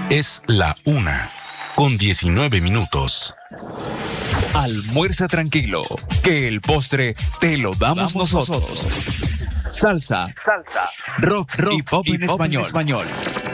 Es la 1:19. Almuerza tranquilo, que el postre te lo damos nosotros. Salsa, rock y pop en español.